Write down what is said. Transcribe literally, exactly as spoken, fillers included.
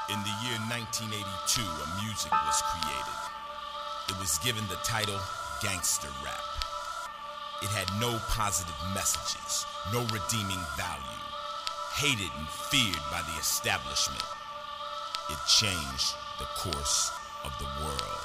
In the year nineteen eighty-two, a music was created. It was given the title Gangster Rap. It had no positive messages, no redeeming value. Hated and feared by the establishment. It changed the course of the world.